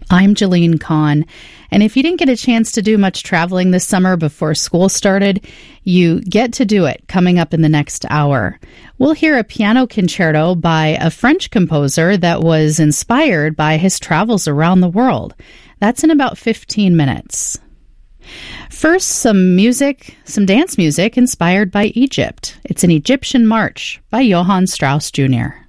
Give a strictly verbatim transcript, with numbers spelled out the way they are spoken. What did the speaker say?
I'm Jolene Kahn, and if you didn't get a chance to do much traveling this summer before school started, you get to do it coming up in the next hour. We'll hear a piano concerto by a French composer that was inspired by his travels around the world. That's in about fifteen minutes. First, some music, some dance music inspired by Egypt. It's an Egyptian march by Johann Strauss Junior